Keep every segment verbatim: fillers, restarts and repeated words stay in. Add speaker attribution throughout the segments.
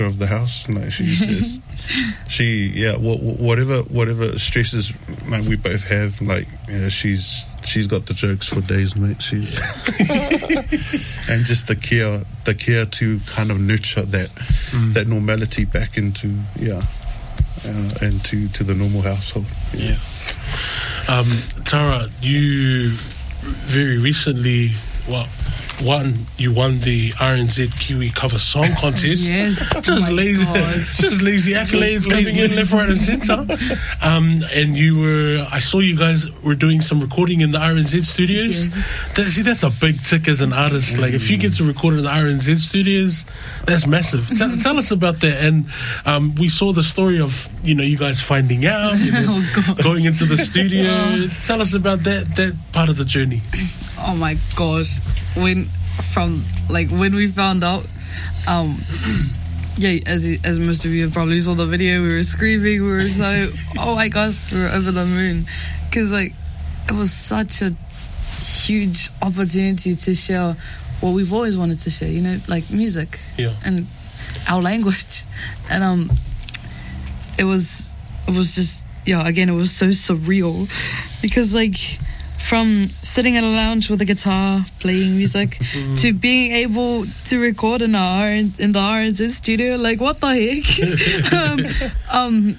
Speaker 1: of the house. Like she's just, she yeah. What, whatever whatever stresses like we both have. Like yeah, she's she's got the jokes for days, mate. She's and just the care the care to kind of nurture that mm. that normality back into yeah, uh, into to the normal household.
Speaker 2: Yeah. Um, Tara, you very recently well. Won, you won the R N Z Kiwi Cover Song Contest.
Speaker 3: Yes.
Speaker 2: Just
Speaker 3: oh
Speaker 2: lazy, just lazy accolades coming in left, right, and centre. Um, and you were, I saw you guys were doing some recording in the R N Z studios.
Speaker 3: Yeah.
Speaker 2: That, see, that's a big tick as an artist. Like, if you get to record in the R N Z studios, that's massive. T- tell us about that. And um, we saw the story of, you know, you guys finding out, you know,
Speaker 3: oh,
Speaker 2: going into the studio. Oh. Tell us about that that part of the journey.
Speaker 3: Oh my gosh. When from like when we found out, um yeah, as as most of you have probably saw the video, we were screaming, we were so oh my gosh, we were over the moon, because like it was such a huge opportunity to share what we've always wanted to share, you know, like music,
Speaker 2: yeah,
Speaker 3: and our language. And um it was it was just yeah again it was so surreal, because like from sitting at a lounge with a guitar playing music to being able to record in our in the R N Z studio, like what the heck. um, um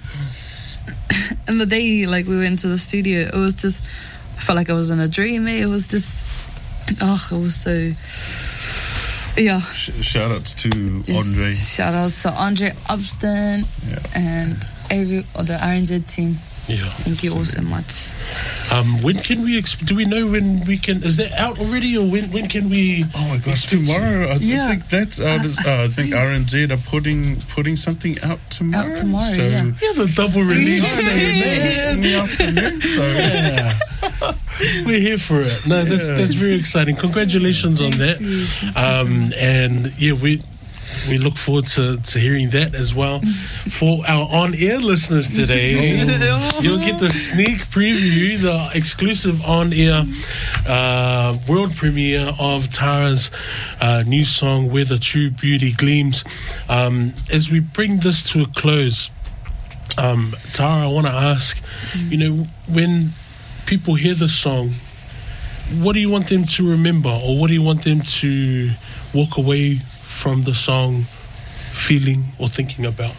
Speaker 3: and the day like we went to the studio, it was just, I felt like I was in a dream. It was just oh it was so yeah.
Speaker 1: Sh- shout outs to Andre.
Speaker 3: Shout outs to Andre Upston yeah. and every or the R N Z team.
Speaker 2: Yeah,
Speaker 3: thank you all so much.
Speaker 2: Um, when can we? Exp- do we know when we can? Is that out already, or when? When can we?
Speaker 1: Oh my gosh, tomorrow! I,
Speaker 3: yeah.
Speaker 1: I think that's out. Uh, uh, I think R N Z are putting putting something out tomorrow.
Speaker 3: Out tomorrow,
Speaker 1: so
Speaker 3: yeah.
Speaker 2: Yeah, the double release
Speaker 1: in the afternoon. So
Speaker 2: yeah, we're here for it. No, that's yeah. that's very exciting. Congratulations on that. Um, and yeah, we. We look forward to, to hearing that as well. For our on-air listeners today, you'll get the sneak preview, the exclusive on-air uh, world premiere of Tara's uh, new song, Where the True Beauty Gleams. Um, as we bring this to a close, um, Tara, I want to ask, you know, when people hear the song, what do you want them to remember, or what do you want them to walk away from the song feeling or thinking about?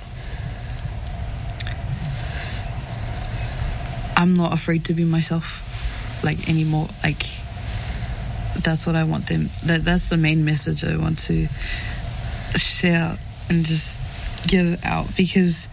Speaker 3: I'm not afraid to be myself like anymore. Like that's what I want them, that that's the main message I want to share and just give out, because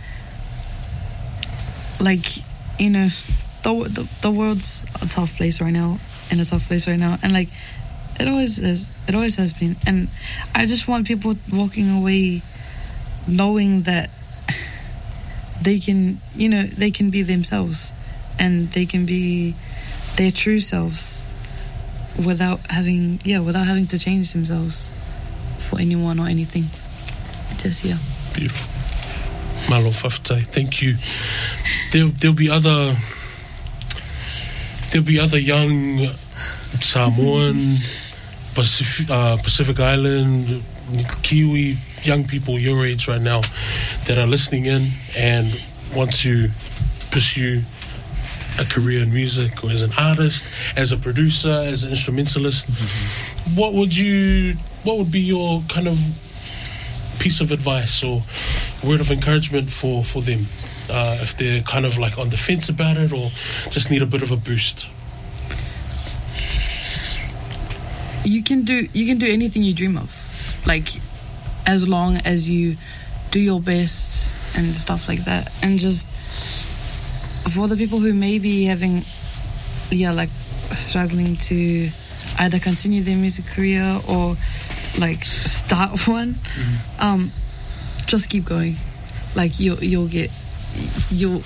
Speaker 3: like, you know, the the, the world's a tough place right now, in a tough place right now, and like it always is. It always has been. And I just want people walking away knowing that they can, you know, they can be themselves, and they can be their true selves without having, yeah, without having to change themselves for anyone or anything. Just, yeah.
Speaker 2: Beautiful. Malo Faftai, thank you. There, there'll be other, there'll be other young Samoan, Pacific, uh, Pacific Island, Kiwi young people your age right now that are listening in and want to pursue a career in music, or as an artist, as a producer, as an instrumentalist. Mm-hmm. What would you, what would be your kind of piece of advice or word of encouragement for, for them uh, if they're kind of like on the fence about it, or just need a bit of a boost?
Speaker 3: You can do you can do anything you dream of, like as long as you do your best and stuff like that. And just for the people who may be having, yeah, like struggling to either continue their music career or like start one, mm-hmm. um, just keep going. Like you'll you'll get you'll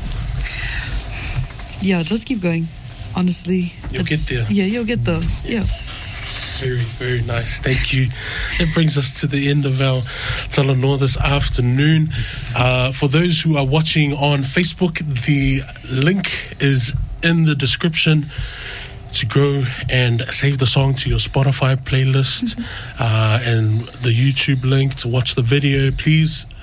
Speaker 3: yeah, just keep going. Honestly,
Speaker 2: you'll get there.
Speaker 3: Yeah, you'll get there. Yeah. yeah.
Speaker 2: Very, very nice. Thank you. That brings us to the end of our Talanoa this afternoon. Uh, for those who are watching on Facebook, the link is in the description. to go and save the song to your Spotify playlist uh, and the YouTube link to watch the video. Please